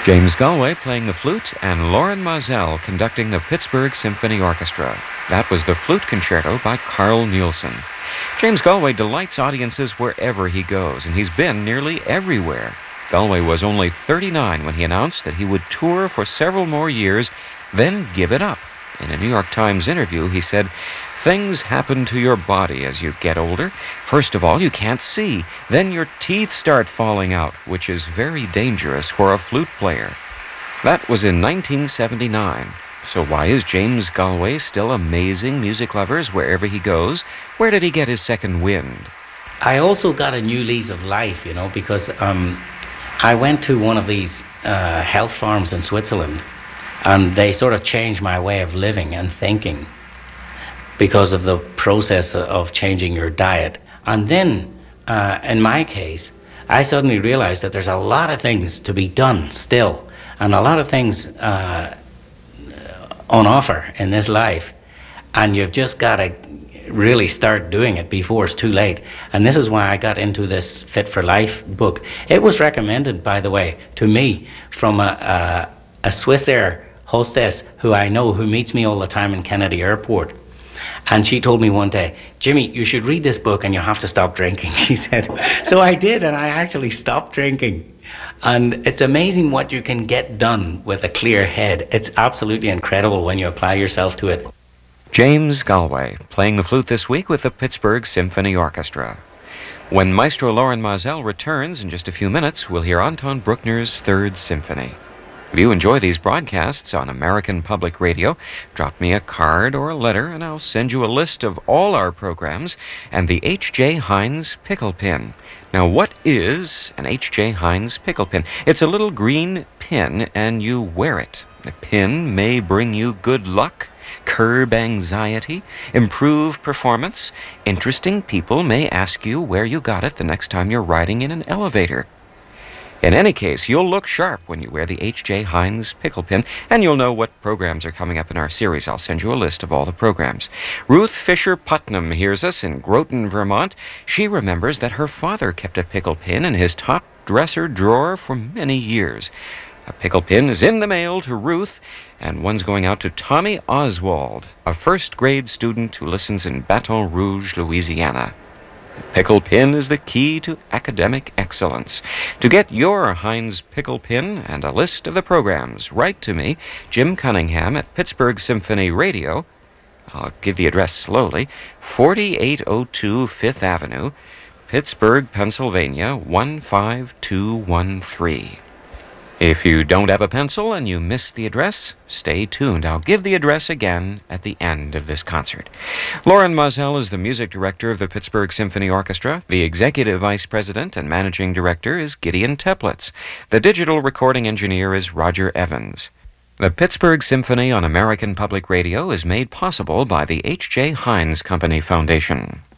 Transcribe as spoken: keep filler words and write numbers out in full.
James Galway playing the flute and Loren Mazel conducting the Pittsburgh Symphony Orchestra. That was the Flute Concerto by Carl Nielsen. James Galway delights audiences wherever he goes, and he's been nearly everywhere. Galway was only thirty-nine when he announced that he would tour for several more years, then give it up. In a New York Times interview, he said, "Things happen to your body as you get older. First of all, you can't see. Then your teeth start falling out, which is very dangerous for a flute player." That was in nineteen seventy-nine. So why is James Galway still amazing music lovers wherever he goes? Where did he get his second wind? I also got a new lease of life, you know, because um, I went to one of these uh, health farms in Switzerland, and they sort of changed my way of living and thinking because of the process of changing your diet. And then, uh, in my case, I suddenly realized that there's a lot of things to be done still, and a lot of things uh, on offer in this life, and you've just got to really start doing it before it's too late. And this is why I got into this Fit for Life book. It was recommended, by the way, to me from a, a, a Swissair hostess who I know, who meets me all the time in Kennedy Airport. And she told me one day, "Jimmy, you should read this book and you have to stop drinking," she said. So I did, and I actually stopped drinking. And it's amazing what you can get done with a clear head. It's absolutely incredible when you apply yourself to it. James Galway, playing the flute this week with the Pittsburgh Symphony Orchestra. When Maestro Loren Mazel returns in just a few minutes, we'll hear Anton Bruckner's Third Symphony. If you enjoy these broadcasts on American Public Radio, drop me a card or a letter and I'll send you a list of all our programs and the H J. Heinz Pickle Pin. Now, what is an H J. Heinz Pickle Pin? It's a little green pin and you wear it. The pin may bring you good luck, curb anxiety, improve performance. Interesting people may ask you where you got it the next time you're riding in an elevator. In any case, you'll look sharp when you wear the H J. Heinz Pickle Pin, and you'll know what programs are coming up in our series. I'll send you a list of all the programs. Ruth Fisher Putnam hears us in Groton, Vermont. She remembers that her father kept a pickle pin in his top dresser drawer for many years. A pickle pin is in the mail to Ruth, and one's going out to Tommy Oswald, a first-grade student who listens in Baton Rouge, Louisiana. Pickle pin is the key to academic excellence. To get your Heinz Pickle Pin and a list of the programs, write to me, Jim Cunningham at Pittsburgh Symphony Radio. I'll give the address slowly. forty-eight oh two Fifth Avenue, Pittsburgh, Pennsylvania, one five two one three. If you don't have a pencil and you miss the address, stay tuned. I'll give the address again at the end of this concert. Loren Mazel is the music director of the Pittsburgh Symphony Orchestra. The executive vice president and managing director is Gideon Teplitz. The digital recording engineer is Roger Evans. The Pittsburgh Symphony on American Public Radio is made possible by the H J. Heinz Company Foundation.